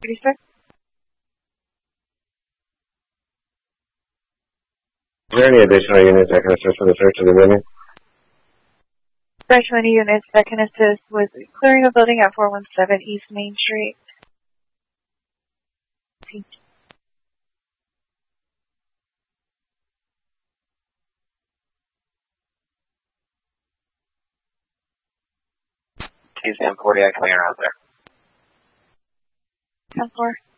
36. Is there any additional units that can assist with the search of the building? There are 20 units that can assist with clearing a building at 417 East Main Street. TCM 40, I can hear out there. 10-4.